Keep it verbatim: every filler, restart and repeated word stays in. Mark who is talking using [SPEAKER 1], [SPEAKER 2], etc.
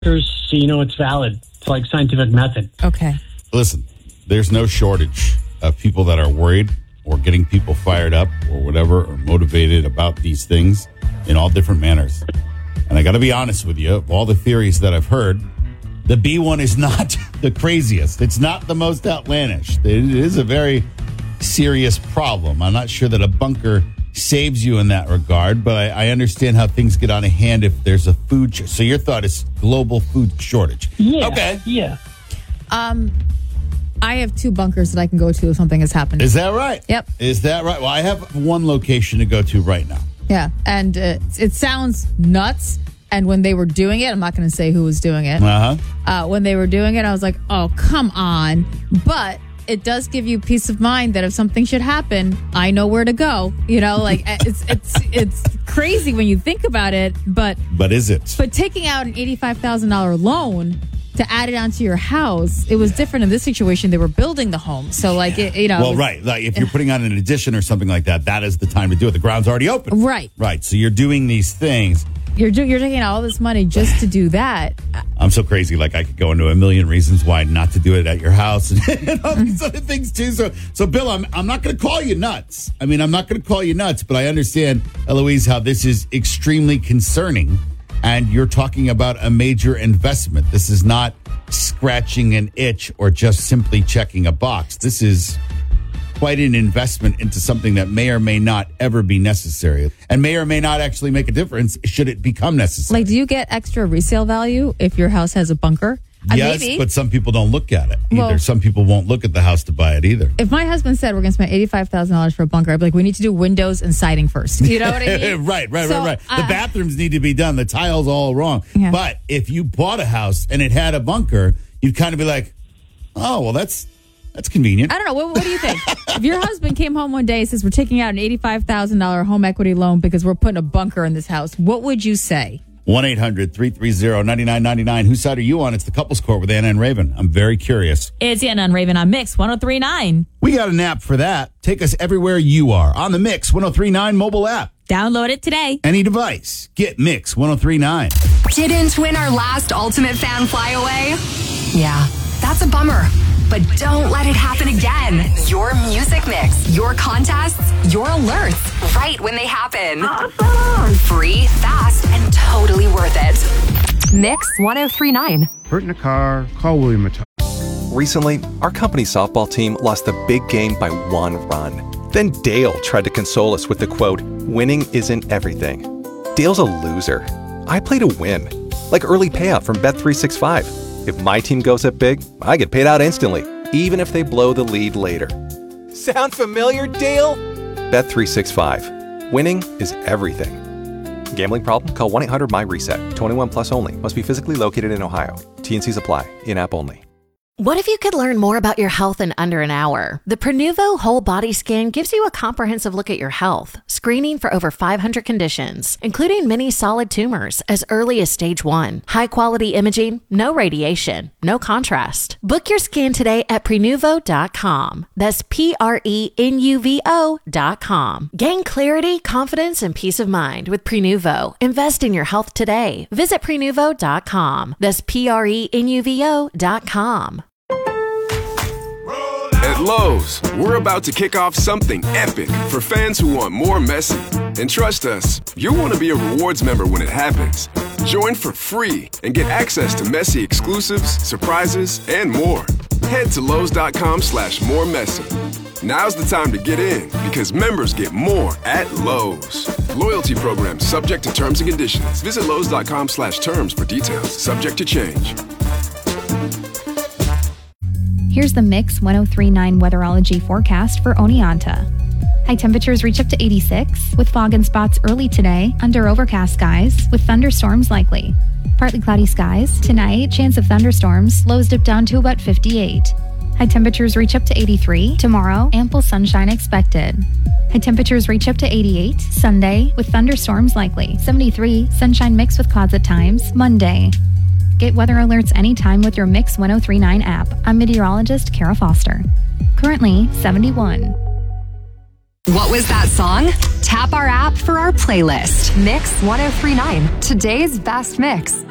[SPEAKER 1] bunkers, so you know it's valid. It's like scientific method.
[SPEAKER 2] Okay.
[SPEAKER 3] Listen, there's no shortage of people that are worried or getting people fired up or whatever or motivated about these things in all different manners. And I got to be honest with you, of all the theories that I've heard, the B one is not the craziest. It's not the most outlandish. It is a very serious problem. I'm not sure that a bunker saves you in that regard, but I, I understand how things get out of hand if there's a food sh- so your thought is global food shortage.
[SPEAKER 1] Yeah.
[SPEAKER 3] Okay.
[SPEAKER 1] Yeah.
[SPEAKER 2] Um, I have two bunkers that I can go to if something has happened.
[SPEAKER 3] Is that right?
[SPEAKER 2] Yep.
[SPEAKER 3] Is that right? Well, I have one location to go to right now.
[SPEAKER 2] Yeah, and uh, it sounds nuts. And when they were doing it, I'm not going to say who was doing it.
[SPEAKER 3] Uh-huh.
[SPEAKER 2] Uh, when they were doing it, I was like, oh, come on. But it does give you peace of mind that if something should happen, I know where to go. You know, like it's it's it's crazy when you think about it. But
[SPEAKER 3] But is it?
[SPEAKER 2] But taking out an eighty-five thousand dollars loan to add it onto your house, it was different in this situation. They were building the home. So, like, it, you know.
[SPEAKER 3] Well, right. Like, if you're putting on an addition or something like that, that is the time to do it. The ground's already open.
[SPEAKER 2] Right.
[SPEAKER 3] Right. So you're doing these things.
[SPEAKER 2] You're do, you're taking out all this money just to do that.
[SPEAKER 3] I'm so crazy. Like, I could go into a million reasons why not to do it at your house and, and all these other things, too. So, so Bill, I'm, I'm not going to call you nuts. I mean, I'm not going to call you nuts, but I understand, Eloise, how this is extremely concerning. And you're talking about a major investment. This is not scratching an itch or just simply checking a box. This is quite an investment into something that may or may not ever be necessary and may or may not actually make a difference should it become necessary.
[SPEAKER 2] Like, do you get extra resale value if your house has a bunker?
[SPEAKER 3] Yes,
[SPEAKER 2] uh,
[SPEAKER 3] but some people don't look at it either.
[SPEAKER 2] Well,
[SPEAKER 3] some people won't look at the house to buy it either.
[SPEAKER 2] If my husband said we're going to spend eighty-five thousand dollars for a bunker, I'd be like, we need to do windows and siding first. You know what I mean?
[SPEAKER 3] right, right,
[SPEAKER 2] so,
[SPEAKER 3] right, right.
[SPEAKER 2] Uh,
[SPEAKER 3] the bathrooms need to be done. The tile's all wrong.
[SPEAKER 2] Yeah.
[SPEAKER 3] But if you bought a house and it had a bunker, you'd kind of be like, oh, well, that's that's convenient.
[SPEAKER 2] I don't know. What, what do you think? If your husband came home one day and says, we're taking out an eighty-five thousand dollars home equity loan because we're putting a bunker in this house, what would you say?
[SPEAKER 3] one eight hundred three three zero nine nine nine nine. Whose side are you on? It's the Couples Court with Anna and Raven. I'm very curious.
[SPEAKER 4] It's Anna and Raven on Mix one oh three point nine.
[SPEAKER 3] We got an app for that. Take us everywhere you are on the Mix one oh three point nine mobile app.
[SPEAKER 4] Download it today.
[SPEAKER 3] Any device. Get Mix one oh three point nine.
[SPEAKER 5] Didn't win our last Ultimate Fan Flyaway? Yeah, that's a bummer. But don't let it happen again. Your music mix, your contests, your alerts, right when they happen. Awesome. Free, fast, and totally worth it. Mix one oh three point nine.
[SPEAKER 6] Hurt in a car, call William Mattel.
[SPEAKER 7] Recently, our company softball team lost the big game by one run. Then Dale tried to console us with the quote, winning isn't everything. Dale's a loser. I play to win. Like early payout from Bet three sixty-five. If my team goes up big, I get paid out instantly, even if they blow the lead later. Sound familiar, Dale? Bet three sixty-five. Winning is everything. Gambling problem? Call one eight hundred M Y reset. twenty-one plus only. Must be physically located in Ohio. T N Cs apply. In-app only.
[SPEAKER 8] What if you could learn more about your health in under an hour? The Prenuvo Whole Body Scan gives you a comprehensive look at your health, screening for over five hundred conditions, including many solid tumors as early as stage one. High-quality imaging, no radiation, no contrast. Book your scan today at Prenuvo dot com. That's P R E N U V O dot com. Gain clarity, confidence, and peace of mind with Prenuvo. Invest in your health today. Visit Prenuvo dot com. That's P R E N U V O dot com.
[SPEAKER 9] At Lowe's, we're about to kick off something epic for fans who want more Messi. And trust us, you'll want to be a rewards member when it happens. Join for free and get access to Messi exclusives, surprises, and more. Head to Lowe's.com slash more Messi. Now's the time to get in because members get more at Lowe's. Loyalty program subject to terms and conditions. Visit Lowe's.com slash terms for details. Subject to change.
[SPEAKER 10] Here's the Mix one oh three point nine weatherology forecast for Oneonta. High temperatures reach up to eighty-six, with fog and spots early today under overcast skies, with thunderstorms likely. Partly cloudy skies. Tonight, chance of thunderstorms. Lows dip down to about fifty-eight. High temperatures reach up to eighty-three. Tomorrow, ample sunshine expected. High temperatures reach up to eighty-eight. Sunday, with thunderstorms likely. seventy-three. Sunshine mixed with clouds at times. Monday. Get weather alerts anytime with your Mix one oh three point nine app. I'm meteorologist Kara Foster. Currently, seventy-one.
[SPEAKER 5] What was that song? Tap our app for our playlist. Mix one oh three point nine. Today's best mix.